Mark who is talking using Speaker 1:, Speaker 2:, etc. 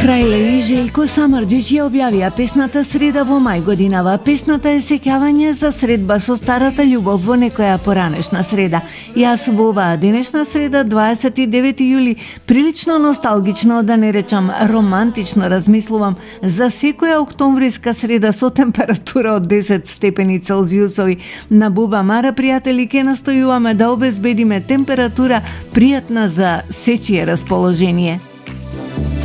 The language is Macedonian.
Speaker 1: Фрајле и Желко Самарџич ја објавија песната среда во мај годинава. Песната е сеќавање за средба со старата љубов во некоја поранешна среда. Јас во оваа денешна среда, 29 јули, прилично носталгично, да не речам романтично, размислувам за секоја октомвриска среда со температура од 10 степени Целзиусови. На Буба Мара, пријатели, ке настојуваме да обезбедиме температура пријатна за сечие расположение.